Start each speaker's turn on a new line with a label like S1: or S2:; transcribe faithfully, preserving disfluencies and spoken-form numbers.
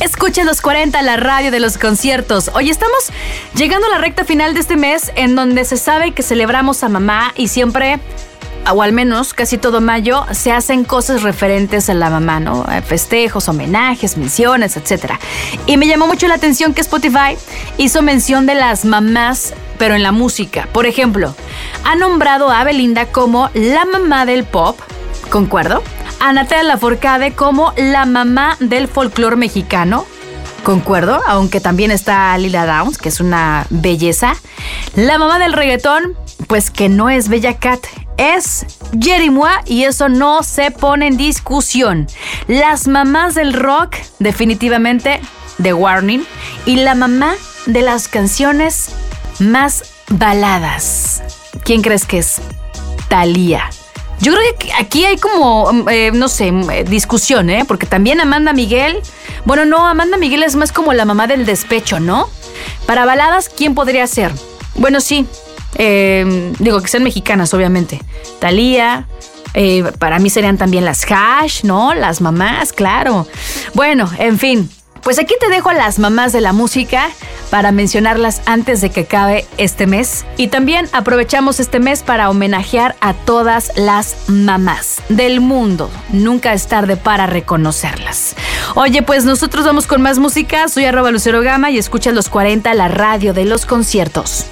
S1: Escucha los cuarenta, la radio de los conciertos. Hoy estamos llegando a la recta final de este mes en donde se sabe que celebramos a mamá y siempre, o al menos casi todo mayo, se hacen cosas referentes a la mamá, ¿no? Festejos, homenajes, menciones, etcétera. Y me llamó mucho la atención que Spotify hizo mención de las mamás, pero en la música. Por ejemplo, ha nombrado a Belinda como la mamá del pop, ¿concuerdo? A Natalia Lafourcade como la mamá del folclore mexicano, concuerdo, aunque también está Lila Downs, que es una belleza. La mamá del reggaetón, pues que no es Bella Cat, es Yeri Mua y eso no se pone en discusión. Las mamás del rock, definitivamente, The Warning. Y la mamá de las canciones más baladas, ¿quién crees que es? Thalía. Yo creo que aquí hay como, eh, no sé, discusión, ¿eh? Porque también Amanda Miguel, bueno, no, Amanda Miguel es más como la mamá del despecho, ¿no? Para baladas, ¿quién podría ser? Bueno, sí, eh, digo que sean mexicanas, obviamente. Thalía, eh, para mí serían también las Hash, ¿no? Las mamás, claro. Bueno, en fin. Pues aquí te dejo a las mamás de la música para mencionarlas antes de que acabe este mes. Y también aprovechamos este mes para homenajear a todas las mamás del mundo. Nunca es tarde para reconocerlas. Oye, pues nosotros vamos con más música. Soy arroba Lucero Gama y escuchas los cuarenta, la radio de los conciertos.